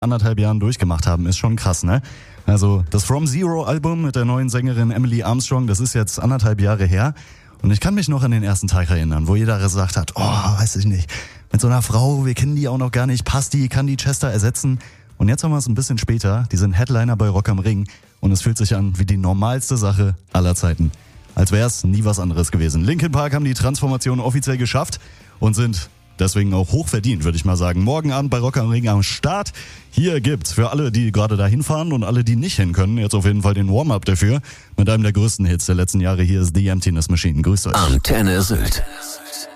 anderthalb Jahren durchgemacht haben, ist schon krass, ne? Also das From Zero Album mit der neuen Sängerin Emily Armstrong, das ist jetzt 1,5 Jahre her. Und ich kann mich noch an den ersten Tag erinnern, wo jeder gesagt hat, weiß ich nicht, mit so einer Frau, wir kennen die auch noch gar nicht, passt die, kann die Chester ersetzen? Und jetzt haben wir es ein bisschen später, die sind Headliner bei Rock am Ring und es fühlt sich an wie die normalste Sache aller Zeiten. Als wäre es nie was anderes gewesen. Linkin Park haben die Transformation offiziell geschafft und sind deswegen auch hochverdient, würde ich mal sagen. Morgen Abend bei Rock am Ring am Start. Hier gibt's für alle, die gerade dahin fahren und alle, die nicht hin können, jetzt auf jeden Fall den Warm-Up dafür. Mit einem der größten Hits der letzten Jahre. Hier ist The Emptiness Machine. Grüßt euch. Antenne Sylt.